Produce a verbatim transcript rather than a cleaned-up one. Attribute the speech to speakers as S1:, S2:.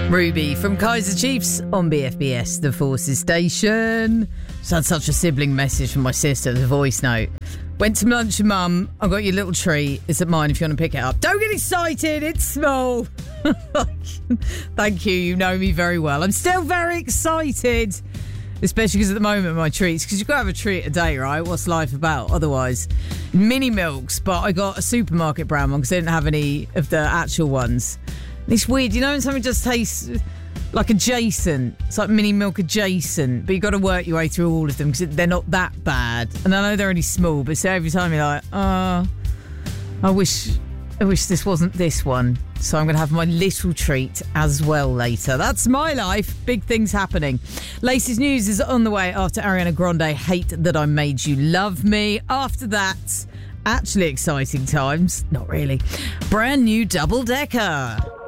S1: Ruby from Kaiser Chiefs on B F B S, the Forces Station. Just had such a sibling message from my sister, the voice note. Went to lunch with Mum. I got you a little treat. It's at mine if you want to pick it up. Don't get excited. It's small. Thank you. You know me very well. I'm still very excited. Especially because at the moment my treats, because you've got to have a treat a day, right? What's life about otherwise? Mini milks, but I got a supermarket brand one because they didn't have any of the actual ones. It's weird, you know, when something just tastes like adjacent. It's like mini milk adjacent, but you've got to work your way through all of them because they're not that bad. And I know they're only small, but so every time you're like, oh, I wish, I wish this wasn't this one. So I'm going to have my little treat as well later. That's my life. Big things happening. Latest news is on the way after Ariana Grande, Hate That I Made You Love Me. After that, actually exciting times. Not really. Brand new double decker.